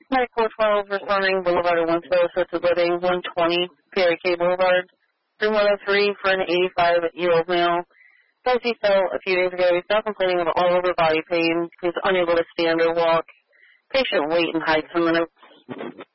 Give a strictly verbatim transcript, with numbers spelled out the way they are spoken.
My four twelve responding Boulevard of Winslow, Assisted Living, one twenty, Perry K Boulevard, room one oh three for an eighty-five-year-old male. As he fell a few days ago, he's now complaining of all over body pain. He's unable to stand or walk. Patient wait and height some minutes.